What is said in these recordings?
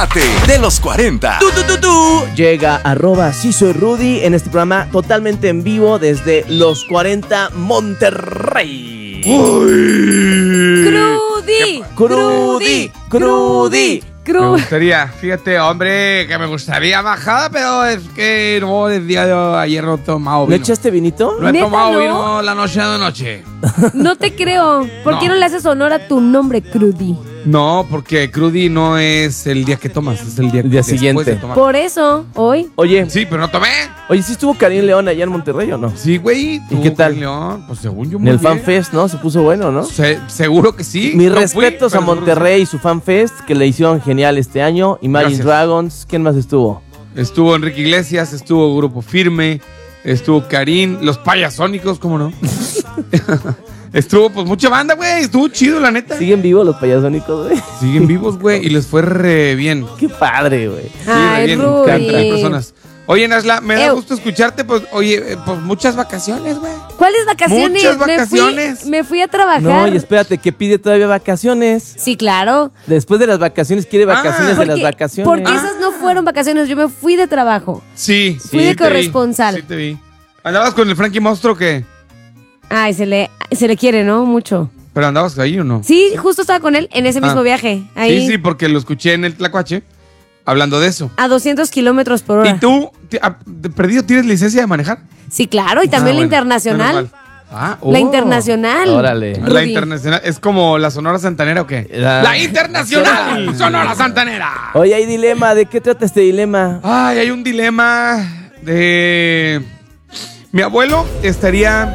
De los 40. Llega @sí soy Rudy en este programa totalmente en vivo desde los 40 Monterrey. Crudy. Me gustaría, fíjate, hombre, que me gustaría bajada, pero es que no, el día de ayer no he tomado vino. ¿Le echaste vinito? No he ¿Neta tomado no? vino la noche de noche. No te creo. ¿Por qué no le haces honor a tu nombre, Crudy? No, porque Crudy no es el día que tomas, es el día día después siguiente. de tomar. Por eso, hoy. Oye, Sí, pero no tomé. ¿sí estuvo Karim León allá en Monterrey o no? Sí, güey. ¿Y qué tal? León, pues según yo En muy el bien. FanFest, ¿no? Se puso bueno, ¿no? Seguro que sí. Mis No fui, respetos a pero seguro que Monterrey y su FanFest, que le hicieron genial este año. Imagine Gracias. Dragons, ¿quién más estuvo? sí. Estuvo Enrique Iglesias, estuvo Grupo Firme, estuvo Karim, los Payasónicos, ¿cómo no? Estuvo, pues, mucha banda, güey. Estuvo chido, la neta. ¿Siguen vivos los payasónicos, güey? Siguen vivos, güey, y les fue re bien. Qué padre, güey. Sí, Ay, re bien. Rudy. 30 personas. Oye, Nasla, me da Ew. gusto escucharte, pues, oye, pues muchas vacaciones, güey. ¿Cuáles vacaciones? Muchas vacaciones. Me fui a trabajar. No, y espérate, que pide todavía vacaciones. Sí, claro. Después de las vacaciones, quiere vacaciones de las Porque- vacaciones. Porque esas no fueron vacaciones, yo me fui de trabajo. Sí. Fui de te vi. corresponsal. Sí, te vi. ¿Andabas con el Frankie Monstruo qué? Ay, se le quiere, ¿no? Mucho. ¿Pero andabas ahí o no? Sí, justo estaba con él en ese mismo viaje. Ahí. Sí, porque lo escuché en el Tlacuache hablando de eso. A 200 kilómetros por hora. ¿Y tú, de perdido, tienes licencia de manejar? Sí, claro, y también la bueno, internacional. menos mal. Ah, La internacional. Órale. La Rudy. internacional. ¿Es como la Sonora Santanera o qué? La internacional Sonora Santanera. Oye, hay dilema. ¿De qué trata este dilema? Ay, hay un dilema de... Mi abuelo estaría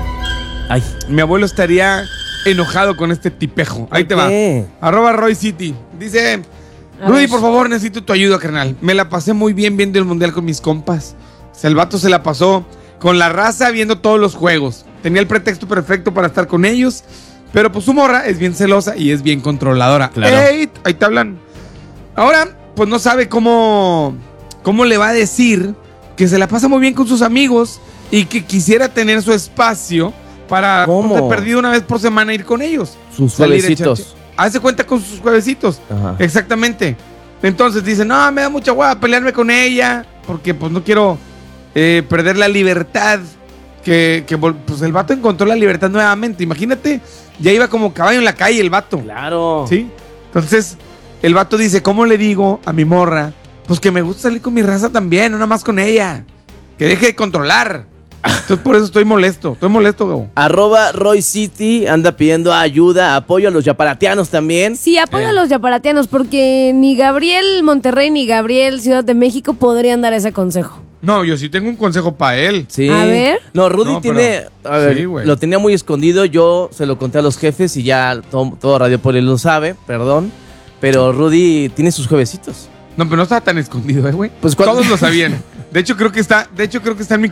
enojado con este tipejo. Ahí te va. qué? @Roy City. Dice... A Rudy, ver. por favor, necesito tu ayuda, carnal. Me la pasé muy bien viendo el mundial con mis compas. El vato se la pasó con la raza viendo todos los juegos. Tenía el pretexto perfecto para estar con ellos. Pero pues su morra es bien celosa y es bien controladora. Claro. ¡Ey! Ahí te hablan. Ahora, pues no sabe cómo le va a decir que se la pasa muy bien con sus amigos y que quisiera tener su espacio para, ¿Cómo? pues, de perdido una vez por semana ir con ellos. Sus Salir a suavecitos. echar- Hace cuenta con sus juevesitos. Ajá. Exactamente. Entonces dice, no, me da mucha hueva pelearme con ella porque pues no quiero perder la libertad. Pues el vato encontró la libertad nuevamente. Imagínate, ya iba como caballo en la calle el vato. Claro. ¿Sí? Entonces el vato dice, ¿cómo le digo a mi morra? Pues que me gusta salir con mi raza también, no nada más con ella. Que deje de controlar. Entonces por eso estoy molesto, Gabo. @Roy City anda pidiendo ayuda, apoyo a los yaparatianos también. Sí, apoyo a los yaparatianos porque ni Gabriel Monterrey ni Gabriel Ciudad de México podrían dar ese consejo. No, yo sí tengo un consejo para él. Sí. A ver. No, Rudy No, tiene. pero- A ver, sí, güey. lo tenía muy escondido. Yo se lo conté a los jefes y ya todo Radio Poli lo sabe, perdón. Pero Rudy tiene sus juevesitos. No, pero no estaba tan escondido, güey. Pues, ¿cuándo? Todos lo sabían. De hecho, creo que está en mi